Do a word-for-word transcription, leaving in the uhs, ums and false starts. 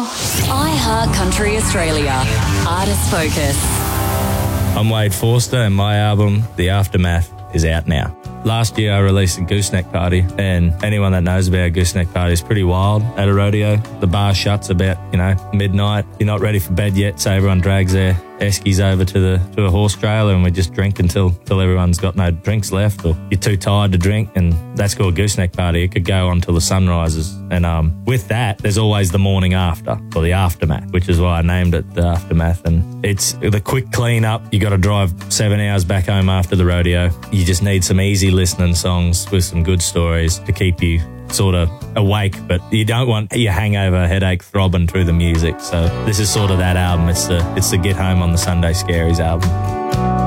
iHeart Country Australia. Artist Focus. I'm Wade Forster and my album, The Aftermath, is out now. Last year I released a Gooseneck Party, and anyone that knows about a Gooseneck Party is pretty wild at a rodeo. The bar shuts about, you know, midnight. You're not ready for bed yet, so everyone drags their eskies over to the to a horse trailer and we just drink until, until everyone's got no drinks left or you're too tired to drink, and that's called Gooseneck Party. It could go on till the sun rises. And um, with that, there's always the morning after, or the aftermath, which is why I named it The Aftermath. And it's the quick clean up. You got to drive seven hours back home after the rodeo. You just need some easy listening songs with some good stories to keep you sort of awake, but you don't want your hangover headache throbbing through the music. So this is sort of that album. It's the it's the Get Home on the Sunday Scaries album.